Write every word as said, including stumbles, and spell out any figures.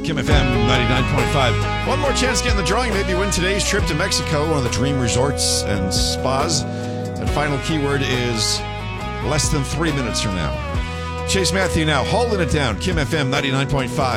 Kim F M ninety-nine point five. One more chance to get in the drawing. Maybe win today's trip to Mexico, one of the dream resorts and spas. And final keyword is less than three minutes from now. Chase Matthew now, holding it down. Kim F M ninety-nine point five.